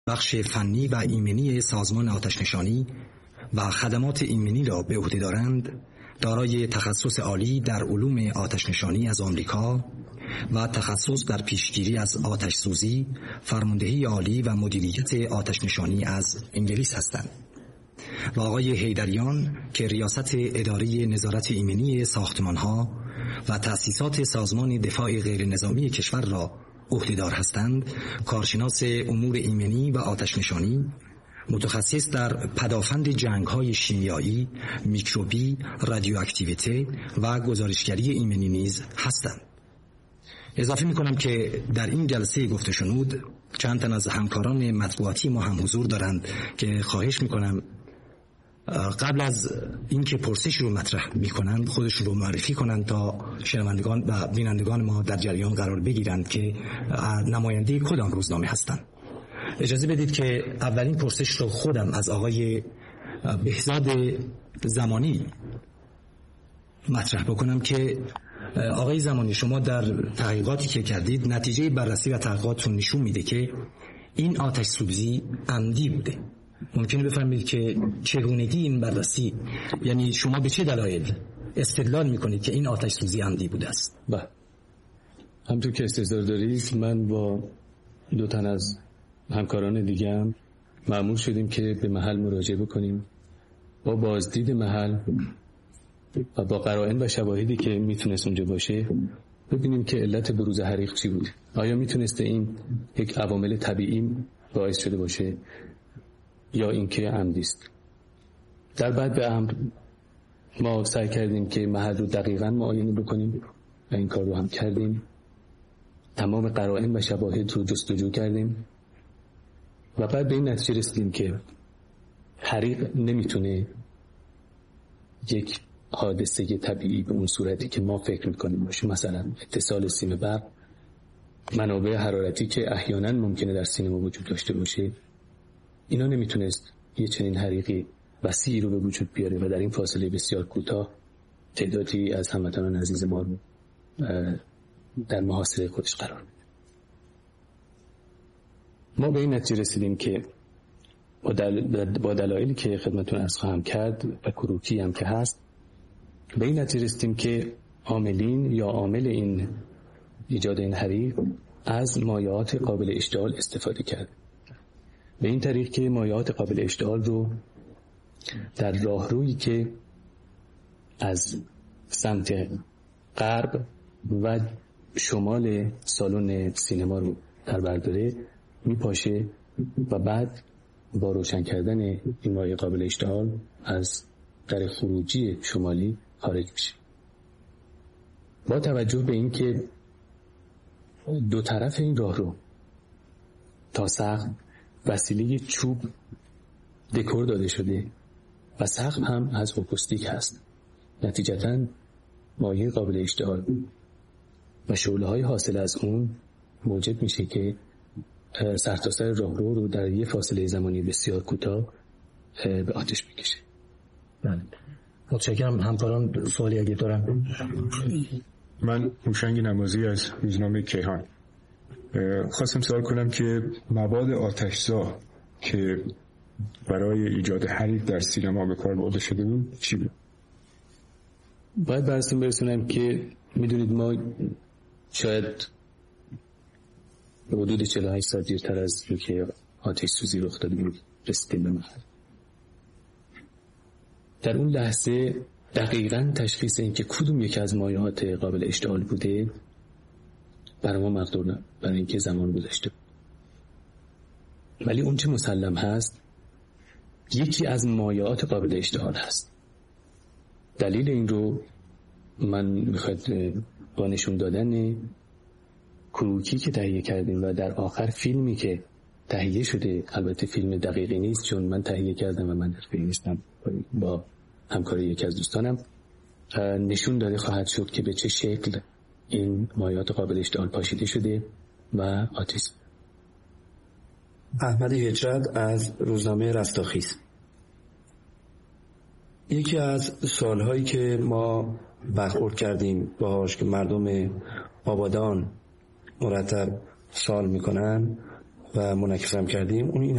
بخش فنی و ایمنی سازمان آتش‌نشانی و خدمات ایمنی را به عهده دارند، دارای تخصص عالی در علوم آتش‌نشانی از آمریکا و تخصص در پیشگیری از آتش‌سوزی، فرماندهی عالی و مدیریت آتش‌نشانی از انگلیس هستند. و آقای حیدریان که ریاست اداره نظارت ایمنی ساختمان‌ها و تأسیسات سازمان دفاع غیرنظامی کشور را عهده‌دار هستند، کارشناس امور ایمنی و آتش‌نشانی، متخصص در پدافند جنگ‌های شیمیایی، میکروبی، رادیواکتیویته و گزارشگری ایمنی نیز هستند. اضافه می‌کنم که در این جلسه گفته شنود چند تن از همکاران مطبوعاتی ما هم حضور دارند که خواهش می‌کنم قبل از اینکه پرسش رو مطرح می‌کنند خودشون رو معرفی کنند تا شنوندگان و بینندگان ما در جریان قرار بگیرند که نماینده کدام روزنامه هستند. اجازه بدید که اولین پرسش رو خودم از آقای بهزاد زمانی مطرح بکنم که آقای زمانی، شما در تحقیقاتی که کردید نتیجه بررسی و تحقیقاتتون نشون میده که این آتش سوزی عمدی بوده. ممکنه بفهمید که چگونگی این بررسی، یعنی شما به چه دلایل استدلال میکنید که این آتش سوزی عمدی بوده است؟ بله، همونطور که استظهار دارید من با دو تن از همکاران دیگه هم مأمور شدیم که به محل مراجعه بکنیم، با بازدید محل و با قرائن و شواهدی که میتونست اونجا باشه ببینیم که علت بروز حریق چی بود. آیا میتونسته این یک عوامل طبیعی باعث شده باشه یا اینکه عمدی است؟ در بعد به امر ما سعی کردیم که محل رو دقیقاً معاینه بکنیم و این کار رو هم کردیم. تمام قرائن و شواهد رو جستجو کردیم و بعد به این نتیجه رسیدیم که حریق نمیتونه یک حادثه طبیعی به اون صورتی که ما فکر میکنیم باشه، مثلا اتصال سیم برق، منابع حرارتی که احیانا ممکنه در سینما وجود داشته باشه، اینا نمیتونست یه چنین حریقی وسیعی رو به وجود بیاره و در این فاصله بسیار کوتاه تعدادی از هموطنان عزیز ما رو در محاصره خودش قرار بده. ما به این نتیجه رسیدیم که با دلایلی که خدمتتون عرض خواهم کرد و کروکی هم که هست، به این نتیجه رسیدیم که عاملین یا عامل این ایجاد این حریق از مایعات قابل اشتعال استفاده کرد، به این طریق که مایعات قابل اشتعال رو در راهرویی که از سمت غرب و شمال سالن سینما رو در بر داره میپاشه و بعد با روشن کردن این مایع قابل اشتعال از در خروجی شمالی خارج میشه. با توجه به این که دو طرف این راه رو تا سقف وسیله چوب دکور داده شده و سقف هم از اکوستیک هست، نتیجتاً مایع قابل اشتعال و شعله‌های حاصل از اون موجب میشه که سرتاسر راهرو رو در یه فاصله زمانی بسیار کوتاه به آتش بکشه. بله، متشکرم. همکاران سوالی اگه دارن؟ من هوشنگ نمازی از روزنامه کیهان خواستم سوال کنم که مواد آتشزا که برای ایجاد حریق در سینما به کار برده شده بود چی بود؟ باید براتون برسونم که میدونید ما شاید به حدود 48 ساعت دیرتر از اینکه آتش سوزی رخ داده بود رسیدیم به محل. در اون لحظه دقیقاً تشخیص این که کدوم یکی از مایعات قابل اشتعال بوده برای ما مقدور نه، برای اینکه زمان گذشته بود. ولی اون چه مسلم هست یکی از مایعات قابل اشتعال هست. دلیل این رو من میخواد با نشون دادن کروکی که تهیه کردیم و در آخر فیلمی که تهیه شده، البته فیلم دقیقی نیست چون من تهیه کردم و من حرفه‌ای نیستم، با همکاری یکی از دوستانم نشون داده خواهد شد که به چه شکل این مایعات قابل اشتعال پاشیده شده و آتش. احمد هجرت از روزنامه رستاخیز. یکی از سوالهایی که ما برخورد کردیم باهاش که مردم آبادان مرتب سوال میکنن و منعکس هم کردیم اون این